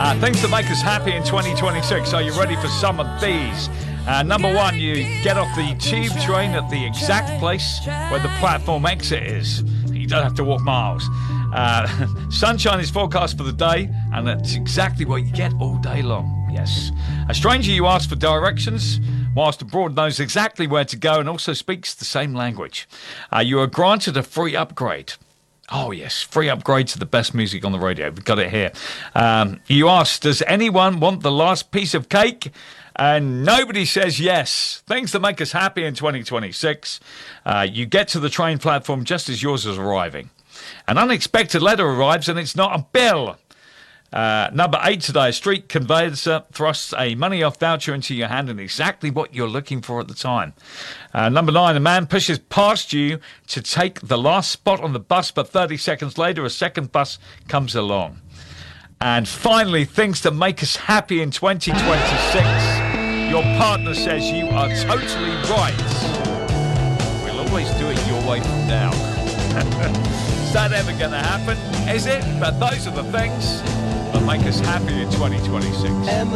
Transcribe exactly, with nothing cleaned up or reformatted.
Uh, things that make us happy in twenty twenty-six. Are you ready for some of these? Uh, number one, you get off the tube train at the exact place where the platform exit is. You don't have to walk miles. Uh, sunshine is forecast for the day, and that's exactly what you get all day long. Yes. A stranger you ask for directions, whilst abroad knows exactly where to go and also speaks the same language. Uh, you are granted a free upgrade. Oh, yes, free upgrade to the best music on the radio. We've got it here. Um, you ask, does anyone want the last piece of cake? And nobody says yes. Things that make us happy in twenty twenty-six. Uh, you get to the train platform just as yours is arriving. An unexpected letter arrives and it's not a bill. Uh, number eight today, a street conveyancer thrusts a money-off voucher into your hand and exactly what you're looking for at the time. Uh, number nine, a man pushes past you to take the last spot on the bus, but thirty seconds later, a second bus comes along. And finally, things that make us happy in twenty twenty-six. Your partner says you are totally right. We'll always do it your way from now. Is that ever going to happen? Is it? But those are the things that make us happy in twenty twenty-six.